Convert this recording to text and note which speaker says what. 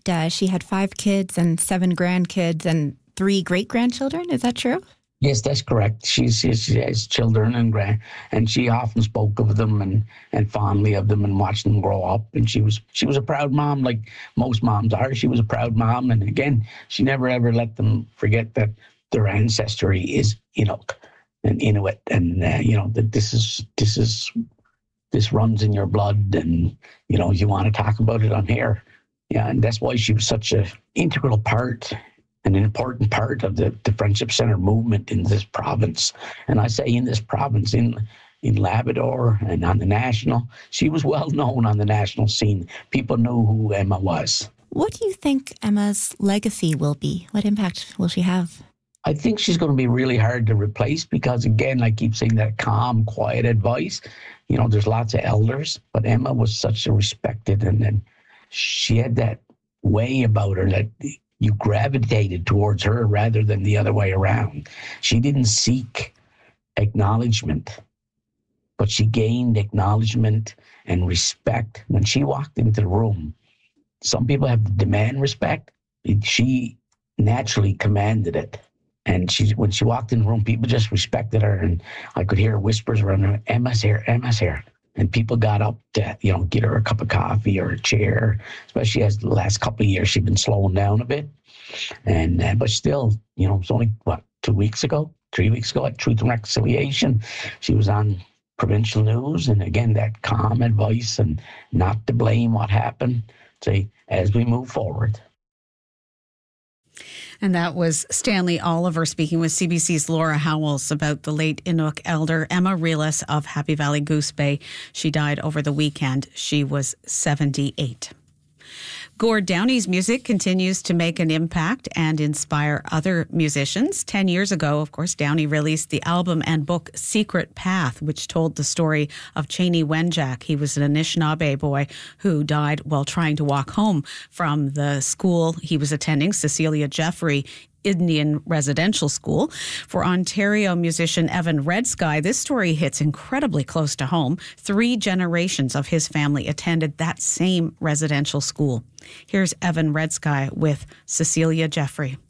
Speaker 1: that she had 5 kids and 7 grandkids and 3 great-grandchildren. Is that true?
Speaker 2: Yes, that's correct. She has children and she often spoke of them and fondly of them and watched them grow up. And she was a proud mom, like most moms are. She was a proud mom, and again, she never ever let them forget that their ancestry is Inuk and Inuit, and that this runs in your blood, and you want to talk about it on here. Yeah, and that's why she was such an integral part, an important part of the Friendship Center movement in this province. And I say in this province, in Labrador and on the national, she was well known on the national scene. People knew who Emma was.
Speaker 1: What do you think Emma's legacy will be? What impact will she have?
Speaker 2: I think she's going to be really hard to replace because, again, I keep saying that calm, quiet advice. There's lots of elders, but Emma was such a respected, and she had that way about her that you gravitated towards her rather than the other way around. She didn't seek acknowledgement, but she gained acknowledgement and respect when she walked into the room. Some people have to demand respect. She naturally commanded it. And when she walked in the room, people just respected her. And I could hear whispers around her, Emma's here, Emma's here. And people got up to, get her a cup of coffee or a chair, especially as the last couple of years, she'd been slowing down a bit. But still, it was only, 3 weeks ago at Truth and Reconciliation. She was on provincial news. And again, that calm advice and not to blame what happened. Say, as we move forward.
Speaker 3: And that was Stanley Oliver speaking with CBC's Laura Howells about the late Inuk elder Emma Relis of Happy Valley Goose Bay. She died over the weekend. She was 78. Gord Downie's music continues to make an impact and inspire other musicians. 10 years ago, of course, Downie released the album and book Secret Path, which told the story of Cheney Wenjack. He was an Anishinaabe boy who died while trying to walk home from the school he was attending, Cecilia Jeffrey Indian Residential School. For Ontario musician Evan Redsky, this story hits incredibly close to home. 3 generations of his family attended that same residential school. Here's Evan Redsky with Cecilia Jeffrey.